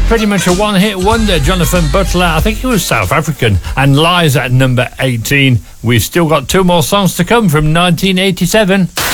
pretty much a one-hit wonder. Jonathan Butler, I think he was South African, and Lies at number 18. We've still got two more songs to come from 1987.